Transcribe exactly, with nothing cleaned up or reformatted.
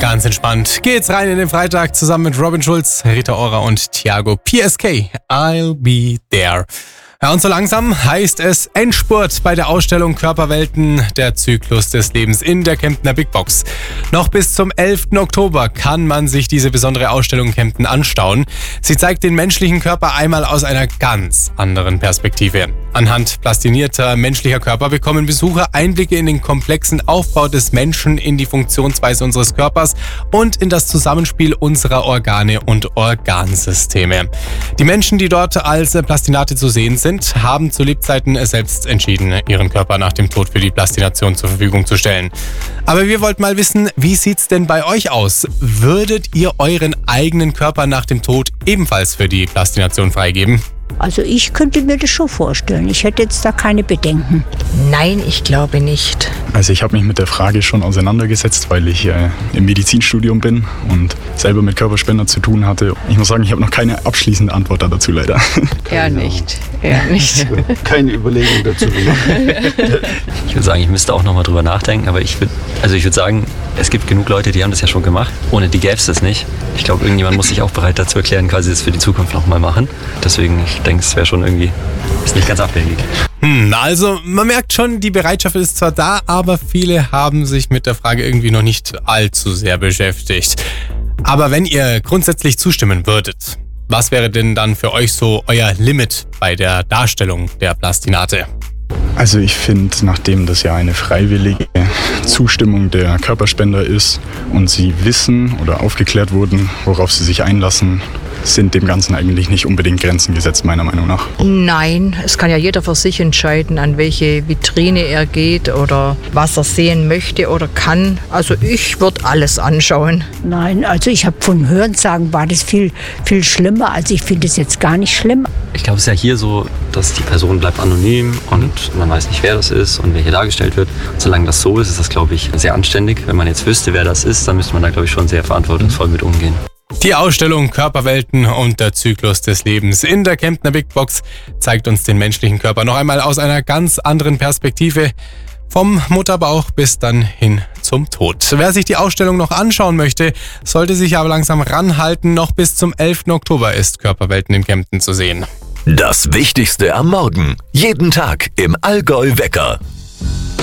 Ganz entspannt geht's rein in den Freitag zusammen mit Robin Schulz, Rita Ora und Thiago P S K. I'll be there. Ja, und so langsam heißt es Endspurt bei der Ausstellung Körperwelten, der Zyklus des Lebens in der Kemptner Big Box. Noch bis zum elften Oktober kann man sich diese besondere Ausstellung Kempten anschauen. Sie zeigt den menschlichen Körper einmal aus einer ganz anderen Perspektive. Anhand plastinierter menschlicher Körper bekommen Besucher Einblicke in den komplexen Aufbau des Menschen, in die Funktionsweise unseres Körpers und in das Zusammenspiel unserer Organe und Organsysteme. Die Menschen, die dort als Plastinate zu sehen sind, haben zu Lebzeiten selbst entschieden, ihren Körper nach dem Tod für die Plastination zur Verfügung zu stellen. Aber wir wollten mal wissen, wie sieht's denn bei euch aus? Würdet ihr euren eigenen Körper nach dem Tod ebenfalls für die Plastination freigeben? Also ich könnte mir das schon vorstellen. Ich hätte jetzt da keine Bedenken. Nein, ich glaube nicht. Also ich habe mich mit der Frage schon auseinandergesetzt, weil ich äh, im Medizinstudium bin und selber mit Körperspender zu tun hatte. Ich muss sagen, ich habe noch keine abschließende Antwort dazu leider. Eher nicht. Eher nicht. Keine Überlegung dazu gemacht. Ich würde sagen, ich müsste auch nochmal drüber nachdenken, aber ich würde also ich würde sagen, es gibt genug Leute, die haben das ja schon gemacht. Ohne die gäbe es das nicht. Ich glaube, irgendjemand muss sich auch bereit dazu erklären, quasi das für die Zukunft nochmal machen. Deswegen, ich denke, es wäre schon irgendwie, ist nicht ganz abwegig. Hm, also man merkt schon, die Bereitschaft ist zwar da, aber viele haben sich mit der Frage irgendwie noch nicht allzu sehr beschäftigt. Aber wenn ihr grundsätzlich zustimmen würdet, was wäre denn dann für euch so euer Limit bei der Darstellung der Plastinate? Also ich finde, nachdem das ja eine freiwillige Zustimmung der Körperspender ist und sie wissen oder aufgeklärt wurden, worauf sie sich einlassen, sind dem Ganzen eigentlich nicht unbedingt Grenzen gesetzt, meiner Meinung nach. Nein, es kann ja jeder für sich entscheiden, an welche Vitrine er geht oder was er sehen möchte oder kann. Also ich würde alles anschauen. Nein, also ich habe von Hörensagen war das viel, viel schlimmer. Also ich finde es jetzt gar nicht schlimm. Ich glaube, es ist ja hier so, dass die Person bleibt anonym und man weiß nicht, wer das ist und wer hier dargestellt wird. Und solange das so ist, ist das, glaube ich, sehr anständig. Wenn man jetzt wüsste, wer das ist, dann müsste man da, glaube ich, schon sehr verantwortungsvoll mit umgehen. Die Ausstellung Körperwelten und der Zyklus des Lebens in der Kemptner Big Box zeigt uns den menschlichen Körper noch einmal aus einer ganz anderen Perspektive. Vom Mutterbauch bis dann hin zum Tod. Wer sich die Ausstellung noch anschauen möchte, sollte sich aber langsam ranhalten. Noch bis zum elften Oktober ist Körperwelten in Kempten zu sehen. Das Wichtigste am Morgen. Jeden Tag im Allgäu Wecker.